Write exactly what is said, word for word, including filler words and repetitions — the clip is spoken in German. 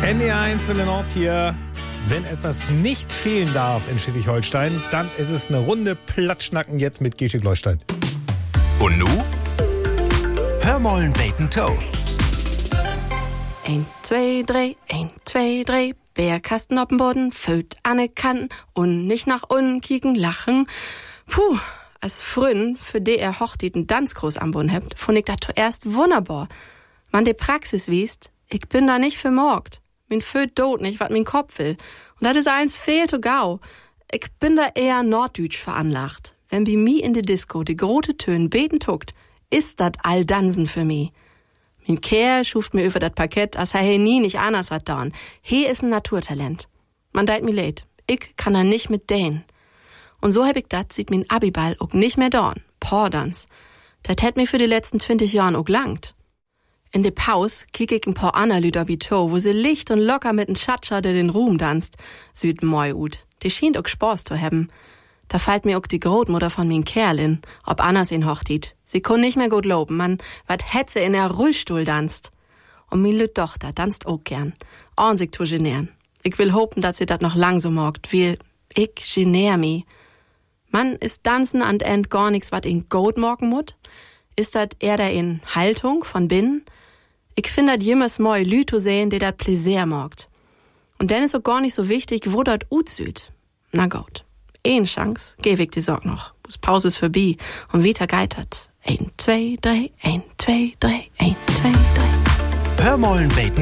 N D R eins Welle Nord hier. Wenn etwas nicht fehlen darf in Schleswig-Holstein, dann ist es eine Runde Platschnacken jetzt mit Gesche-Gleustein. Und nu? Hör mollen Bacon Toe. Ein, zwei, drei, ein, zwei, drei. Bärkasten auf dem Boden, föt an den Kanten und nicht nach unten kicken, lachen. Puh, als Frün, für die er Hochzeiten Tanzkurs am Boden habt, fand ich das zuerst wunderbar. Man die Praxis wiest, ich bin da nicht vermorgt. Min föt dot nicht, wat min Kopf will. Und das ist eins fehlt to gau. Ich bin da eher norddeutsch veranlagt. Wenn bi mi in de Disco die grote Tönen beten tuckt, ist dat all Dansen für mi. Min Kerl schuft mir über dat Parkett, als er nie nicht anders wat dorn. He is ein Naturtalent. Man deit mi leid. Ich kann da nicht mit dänen. Und so hab ich dat, sieht min Abiball auch nicht mehr dorn. Pordans. Dat hätt mir für die letzten zwanzig Jahren auch langt. In de Paus kick ich ein paar Anna Lüder bito, wo sie licht und locker mit n Tschatscher, der den Ruhm danst, süd moi ut. Die schient auch Spaß zu haben. Da fällt mir auch die Großmutter von min Kerlin, ob Annas in Hochtit. Sie kon nicht mehr gut loben, man, wat hätt sie in der Rollstuhl danst. Und min lüt Tochter danst auch gern. Und sich zu genären. Ich will hopen, dass sie dat noch lang so morgt, weil ich genär mi. Man, ist Dansen an end gar nix, wat in Gold morgen mut? Ist dat eher da in Haltung von binnen? Ich find dat jemals moi Lü zu sehen, die dat Pläsier morgt. Und dann ist auch gar nicht so wichtig, wo dat ut süd. Na gut. Ein Chance, geb ich die Sorg noch. Bis Pause ist vorbei und weiter geitert. Ein, zwei, drei, ein, zwei, drei, ein, zwei, drei. Hör mollen Bacon